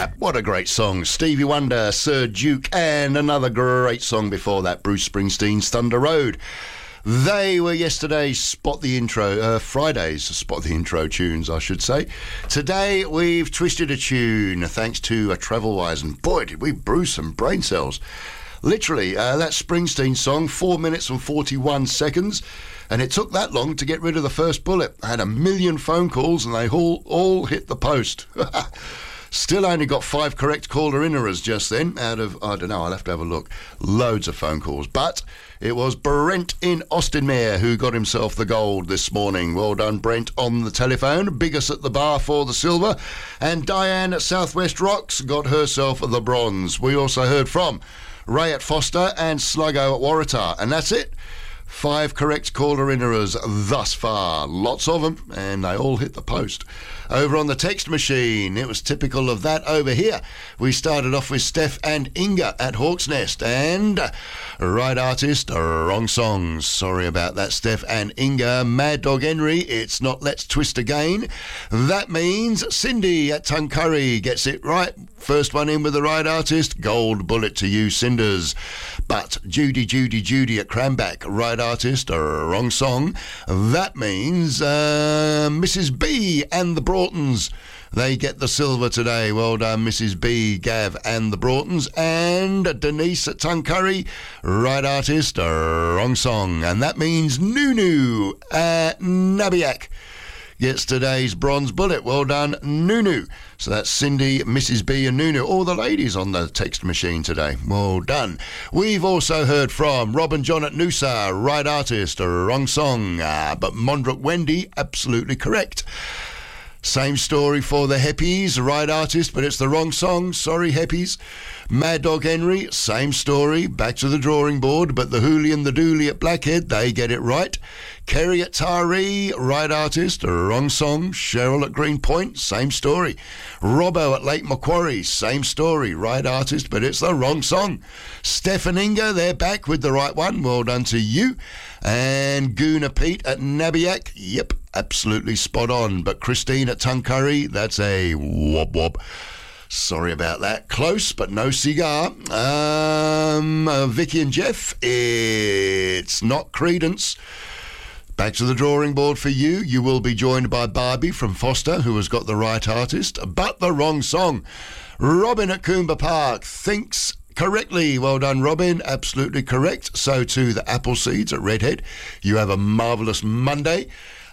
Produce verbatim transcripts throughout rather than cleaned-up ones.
What a great song. Stevie Wonder, Sir Duke, and another great song before that, Bruce Springsteen's Thunder Road. They were yesterday's Spot the Intro, uh, Friday's Spot the Intro tunes, I should say. Today we've twisted a tune thanks to a Travelwise, and boy, did we bruise some brain cells. Literally, uh, that Springsteen song, four minutes and forty-one seconds, and it took that long to get rid of the first bullet. I had a million phone calls and they all, all hit the post. Still only got five correct caller innerers just then out of, I don't know, I'll have to have a look. Loads of phone calls. But it was Brent in Austinmere who got himself the gold this morning. Well done, Brent, on the telephone. Biggest at the bar for the silver. And Diane at Southwest Rocks got herself the bronze. We also heard from Ray at Foster and Sluggo at Waratah. And that's it. Five correct caller innerers thus far. Lots of them, and they all hit the post. Over on the text machine, it was typical of that over here. We started off with Steph and Inga at Hawk's Nest, and right artist, wrong song. Sorry about that, Steph and Inga. Mad Dog Henry, it's not Let's Twist Again. That means Cindy at Tuncurry gets it right. First one in with the right artist, gold bullet to you, Cinders. But Judy, Judy, Judy at Cranback, right artist, wrong song. That means uh, Missus B and the Broughtons. They get the silver today. Well done, Missus B, Gav and the Broughtons. And Denise at Tuncurry, right artist, wrong song. And that means Nunu at Nabiac gets today's bronze bullet. Well done, Nunu. So that's Cindy, Missus B and Nunu. All the ladies on the text machine today. Well done. We've also heard from Rob and John at Noosa, right artist, wrong song. Uh, but Mondrick Wendy, absolutely correct. Same story for the Heppies, right artist, but it's the wrong song. Sorry, Heppies. Mad Dog Henry, same story, back to the drawing board, but the Hoolie and the Dooley at Blackhead, they get it right. Kerry at Taree, right artist, wrong song. Cheryl at Greenpoint, same story. Robbo at Lake Macquarie, same story, right artist, but it's the wrong song. Steph and Inga, they're back with the right one. Well done to you. And Goona Pete at Nabiac, yep, absolutely spot on. But Christine at Tuncurry, that's a wob wob. Sorry about that. Close, but no cigar. Um, uh, Vicky and Jeff, it's not Credence. Back to the drawing board for you. You will be joined by Barbie from Foster, who has got the right artist, but the wrong song. Robin at Coomba Park thinks correctly. Well done, Robin. Absolutely correct. So too the Appleseeds at Redhead. You have a marvellous Monday.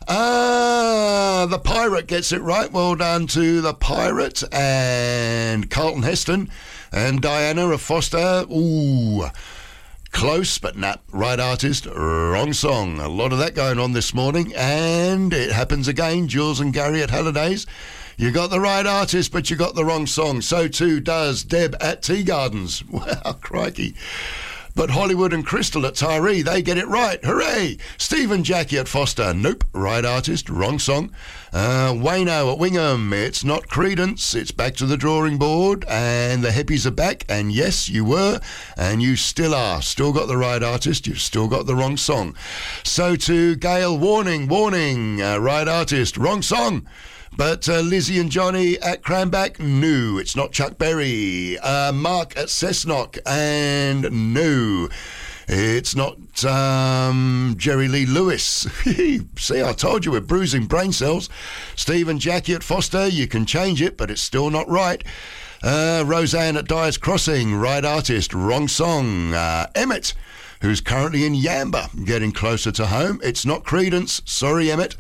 Ah, the Pirate gets it right. Well done to the Pirate and Carlton Heston and Diana of Foster. Ooh, close, but not right artist, wrong song. A lot of that going on this morning, and it happens again. Jules and Gary at Hallidays. You got the right artist, but you got the wrong song. So too does Deb at Tea Gardens. Wow, crikey. But Hollywood and Crystal at Tyree, they get it right. Hooray! Stephen Jackie at Foster, nope, right artist, wrong song. Uh, Wayno at Wingham, it's not Credence, it's back to the drawing board. And the Heppies are back, and yes, you were, and you still are. Still got the right artist, you've still got the wrong song. So to Gail, warning, warning, uh, right artist, wrong song. But uh, Lizzie and Johnny at Cranback, no, it's not Chuck Berry. Uh, Mark at Cessnock, and no, it's not um, Jerry Lee Lewis. See, I told you we're bruising brain cells. Steve and Jackie at Foster, you can change it, but it's still not right. Uh, Roseanne at Dyer's Crossing, right artist, wrong song. Uh, Emmett, who's currently in Yamba, getting closer to home. It's not Credence, sorry Emmett.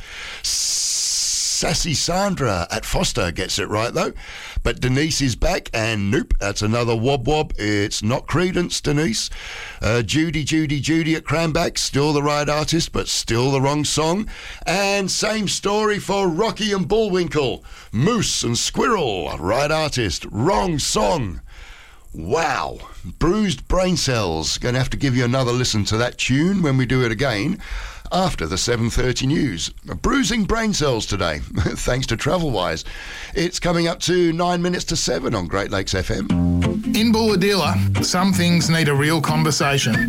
Sassy Sandra at Foster gets it right though, but Denise is back, and nope, that's another wob wob. It's not Credence, Denise. uh, Judy Judy Judy at Cranback, still the right artist, but still the wrong song. And same story for Rocky and Bullwinkle, Moose and Squirrel, right artist, wrong song. Wow, bruised brain cells. Going to have to give you another listen to that tune when we do it again after the seven thirty news. Bruising brain cells today, thanks to Travelwise. It's coming up to nine minutes to seven on Great Lakes F M. In Bulahdelah, some things need a real conversation.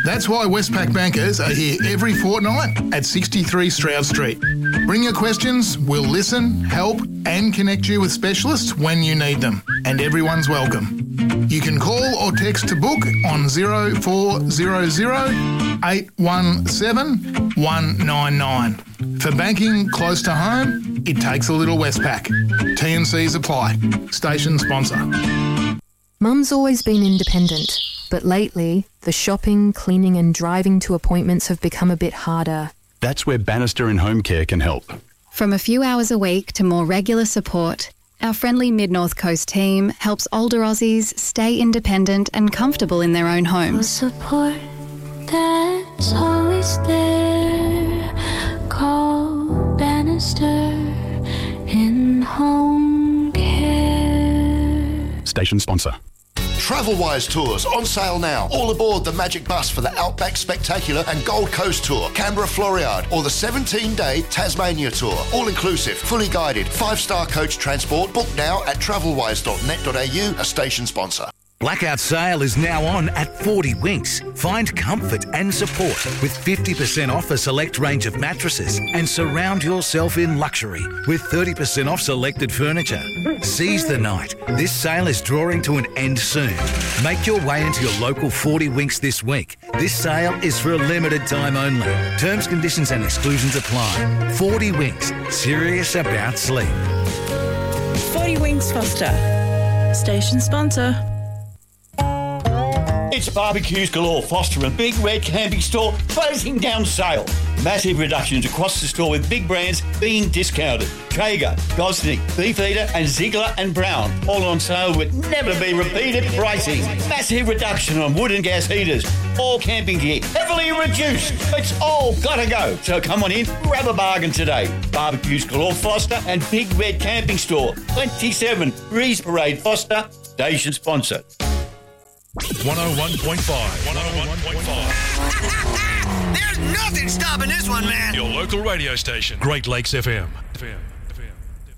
That's why Westpac bankers are here every fortnight at sixty-three Stroud Street. Bring your questions, we'll listen, help and connect you with specialists when you need them. And everyone's welcome. You can call or text to book on zero four zero zero eight one seven one nine nine. For banking close to home, it takes a little Westpac. T and Cs apply. Station sponsor. Mum's always been independent, but lately, the shopping, cleaning and driving to appointments have become a bit harder. That's where Bannister and Home Care can help. From a few hours a week to more regular support, our friendly Mid-North Coast team helps older Aussies stay independent and comfortable in their own homes. Support that's always there. Call Bannister in Home Care. Station sponsor. Travelwise Tours on sale now. All aboard the Magic Bus for the Outback Spectacular and Gold Coast Tour, Canberra Floriade, or the seventeen-day Tasmania Tour. All inclusive, fully guided, five-star coach transport. Book now at travelwise dot net dot a u, a station sponsor. Blackout sale is now on at forty Winks. Find comfort and support with fifty percent off a select range of mattresses and surround yourself in luxury with thirty percent off selected furniture. Seize the night. This sale is drawing to an end soon. Make your way into your local forty Winks this week. This sale is for a limited time only. Terms, conditions and exclusions apply. forty Winks. Serious about sleep. forty Winks Foster. Station sponsor. It's Barbecues Galore Foster and Big Red Camping Store closing down sale. Massive reductions across the store with big brands being discounted. Traeger, Gosnick, Beefeater and Ziegler and Brown. All on sale with never be repeated pricing. Massive reduction on wood and gas heaters. All camping gear heavily reduced. It's all gotta go. So come on in, grab a bargain today. Barbecues Galore Foster and Big Red Camping Store. twenty-seven Breeze Parade Foster. Station sponsor. one oh one point five. one oh one point five. There's nothing stopping this one, man. Your local radio station, Great Lakes F M. F M.